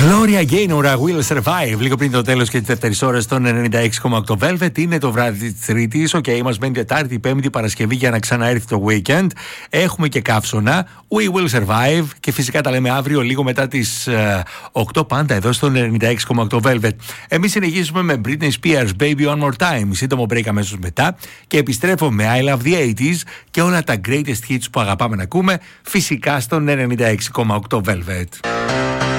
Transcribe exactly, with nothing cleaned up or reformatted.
Gloria Gaynor, Will Survive. Λίγο πριν το τέλος και τη δεύτερη ώρα στον ενενήντα έξι κόμμα οκτώ Velvet. Είναι το βράδυ της Τρίτης. Οκ, okay, μας μένει Τετάρτη, Πέμπτη, Παρασκευή για να ξαναέρθει το weekend. Έχουμε και καύσωνα. We will survive. Και φυσικά τα λέμε αύριο λίγο μετά τις uh, οκτώ πάντα εδώ στον ενενήντα έξι κόμμα οκτώ Velvet. Εμείς συνεχίζουμε με Britney Spears, Baby One More Time. Σύντομο break αμέσως μετά. Και επιστρέφω με I Love the ογδόντα και όλα τα greatest hits που αγαπάμε να ακούμε. Φυσικά στον ενενήντα έξι κόμμα οκτώ Velvet.